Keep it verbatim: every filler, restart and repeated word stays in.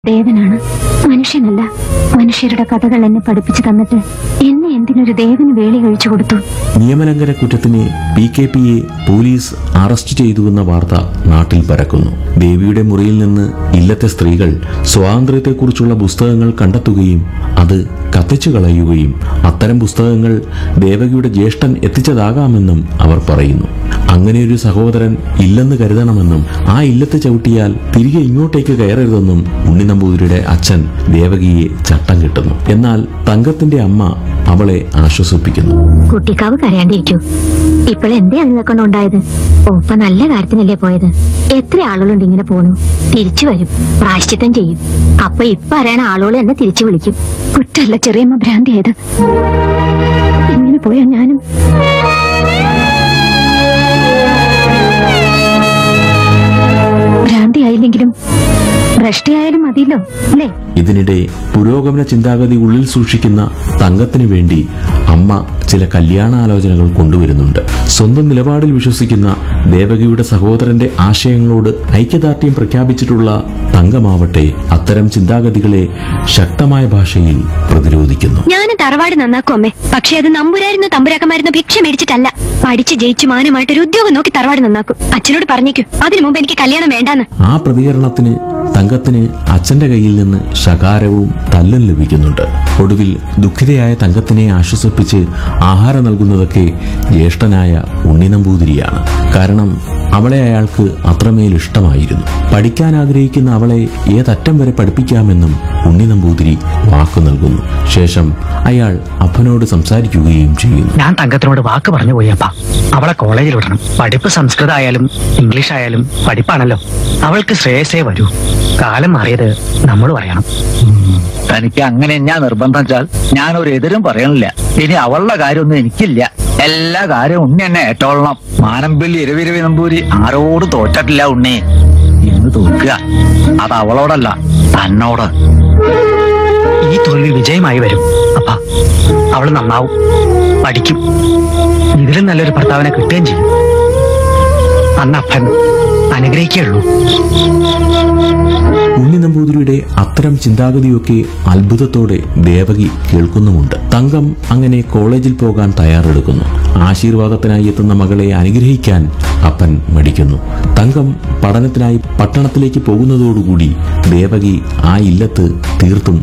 ദേവനാണ്, മനുഷ്യനല്ല. മനുഷ്യരുടെ കഥകൾ എന്നെ പഠിപ്പിച്ചു തന്നിട്ട് എന്നെ എന്തിനൊരു ദേവന് വേളി കഴിച്ചു കൊടുത്തു. നിയമലംഘന കുറ്റത്തിന് പി കെ പിയെ പോലീസ് അറസ്റ്റ് ചെയ്തുവെന്ന വാർത്ത നാട്ടിൽ പരക്കുന്നു. ദേവിയുടെ മുറിയിൽ നിന്ന് ഇല്ലത്തെ സ്ത്രീകൾ സ്വാതന്ത്ര്യത്തെക്കുറിച്ചുള്ള പുസ്തകങ്ങൾ കണ്ടെത്തുകയും അത് കത്തിച്ചു കളയുകയും അത്തരം പുസ്തകങ്ങൾ ദേവകിയുടെ ജ്യേഷ്ഠൻ എത്തിച്ചതാകാമെന്നും അവർ പറയുന്നു. അങ്ങനെയൊരു സഹോദരൻ ഇല്ലെന്ന് കരുതണമെന്നും ആ ഇല്ലത്ത് ചവിട്ടിയാൽ തിരികെ ഇങ്ങോട്ടേക്ക് കയറരുതെന്നും ഉണ്ണി നമ്പൂതിരിയുടെ അച്ഛൻ ദേവകിയെ ചട്ടം കിട്ടുന്നു. എന്നാൽ തങ്കത്തിന്റെ അമ്മ അവളെ ആശ്വസിപ്പിക്കുന്നു. കുട്ടിക്കാവ് കരയാണ്ടിരിക്കൂ. ഇപ്പോഴെന്തേ അതിനൊക്കെ ഉണ്ടായത്? ഒപ്പ നല്ല കാര്യത്തിനല്ലേ പോയത്. എത്ര ആളുകളുണ്ട് ഇങ്ങനെ പോണു. തിരിച്ചു വരും, പ്രായശ്ചിത്തം ചെയ്യും. അപ്പൊ ഇപ്പൊ അറിയണ ആളുകൾ എന്നെ തിരിച്ചു വിളിക്കും. കുറ്റല്ല ചെറിയമ്മ ഭ്രാന്തിയായത്. ഇങ്ങനെ പോയാ ഞാനും ഭ്രാന്തിയായില്ലെങ്കിലും ഭ്രഷ്ടിയായാലും മതിയല്ലോ അല്ലേ? ഇതിനിടെ പുരോഗമന ചിന്താഗതി ഉള്ളിൽ സൂക്ഷിക്കുന്ന തങ്കത്തിനു വേണ്ടി അമ്മ ചില കല്യാണാലോചനകൾ കൊണ്ടുവരുന്നുണ്ട്. സ്വന്തം നിലപാടിൽ വിശ്വസിക്കുന്ന ദേവകിയുടെ സഹോദരന്റെ ആശയങ്ങളോട് ഐക്യദാർഢ്യം പ്രഖ്യാപിച്ചിട്ടുള്ള തങ്കമാവട്ടെ അത്തരം ചിന്താഗതികളെ ശക്തമായ ഭാഷയിൽ പ്രതിരോധിക്കുന്നു. ഞാൻ തറവാട് നന്നാക്കും അമ്മേ, പക്ഷെ അത് നമ്പുരായിരുന്നു തമ്പുരാക്കന്മാരുന്ന ഭിക്ഷ മേടിച്ചിട്ടല്ല. പഠിച്ച് ജയിച്ചു മാനമായിട്ട് ഒരു ഉദ്യോഗം നോക്കി തറവാട് നന്നാക്കും. അച്ഛനോട് പറഞ്ഞേക്കും അതിനു മുമ്പ് എനിക്ക് കല്യാണം വേണ്ടാന്ന്. ആ പ്രതികരണത്തിന് തങ്കത്തിന് അച്ഛന്റെ കയ്യിൽ നിന്ന് ശകാരവും തല്ലും ലഭിക്കുന്നുണ്ട്. ഒടുവിൽ ദുഃഖിതയായ തങ്കത്തിനെ ആശ്വസിപ്പിച്ച് ആഹാരം നൽകുന്നതൊക്കെ ജ്യേഷ്ഠനായ ഉണ്ണി നമ്പൂതിരിയാണ്. കാരണം അവളെ അയാൾക്ക് അത്രമേൽ ഇഷ്ടമായിരുന്നു. പഠിക്കാൻ ആഗ്രഹിക്കുന്ന അവളെ ഏതറ്റം വരെ പഠിപ്പിക്കാമെന്നും ഉണ്ണി നമ്പൂതിരി വാക്കു നൽകുന്നു. ശേഷം അയാൾ അപ്പനോട് സംസാരിക്കുകയും ചെയ്യുന്നു. ഞാൻ തങ്കത്തിനോട് വാക്ക് പറഞ്ഞു പോയി അപ്പ, അവളെ കോളേജിൽ വിടണം. പഠിപ്പ് സംസ്കൃതം ആയാലും ഇംഗ്ലീഷ് ആയാലും പഠിപ്പാണല്ലോ. അവൾക്ക് ശ്രേയസേ വരൂ. കാലം മാറിയത് നമ്മൾ പറയണം. തനിക്ക് അങ്ങനെ ഞാൻ നിർബന്ധം വെച്ചാൽ ഞാൻ ഒരു എതിരും പറയണില്ല. ഇനി അവളുടെ കാര്യമൊന്നും എനിക്കില്ല. എല്ലാ കാര്യവും ഉണ്ണി എന്നെ ഏറ്റോളണം. മാനമ്പിള്ളി ഇരവിരവി നമ്പൂരി ആരോടും തോറ്റിട്ടില്ല ഉണ്ണി. ഇന്ന് തോക്കുക അത് അവളോടല്ല, തന്നോട്. ഈ തോൽവി വിജയമായി വരും അപ്പ. അവള് നന്നാവും, പഠിക്കും. ഇതിലും നല്ലൊരു ഭർത്താവിനെ കിട്ടുകയും ചെയ്യും. അന്ന് അപ്പൻ അനുഗ്രഹിക്കുള്ളൂ. ഉണ്ണി നമ്പൂതിരിയുടെ അത്തരം ചിന്താഗതിയൊക്കെ അത്ഭുതത്തോടെ ദേവകി കേൾക്കുന്നുമുണ്ട്. തങ്കം അങ്ങനെ കോളേജിൽ പോകാൻ തയ്യാറെടുക്കുന്നു. ആശീർവാദത്തിനായി എത്തുന്ന മകളെ അനുഗ്രഹിക്കാൻ അപ്പൻ മടിക്കുന്നു. തങ്കം പഠനത്തിനായി പട്ടണത്തിലേക്ക് പോകുന്നതോടുകൂടി ദേവകി ആ ഇല്ലത്ത് തീർത്തും